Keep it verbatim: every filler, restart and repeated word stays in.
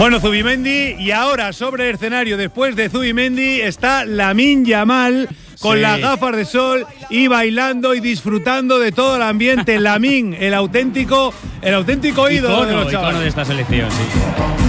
Bueno, Zubimendi, y ahora sobre el escenario, después de Zubimendi, está Lamine Yamal con sí. las gafas de sol y bailando y disfrutando de todo el ambiente. Lamine, el auténtico, el auténtico ídolo icono, de los chavales. icono de esta selección, sí.